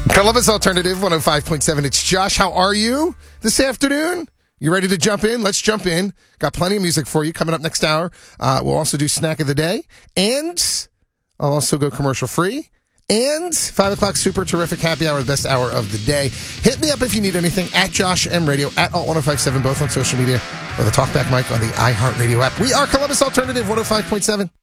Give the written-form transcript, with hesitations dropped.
Columbus Alternative 105.7. It's Josh. How are you this afternoon? You ready to jump in? Let's jump in. Got plenty of music for you coming up next hour. We'll also do Snack of the Day. And I'll also go commercial free. And 5 o'clock super terrific happy hour, the best hour of the day. Hit me up if you need anything at Josh M Radio, at Alt1057, both on social media, or the Talkback mic on the iHeartRadio app. We are Columbus Alternative 105.7.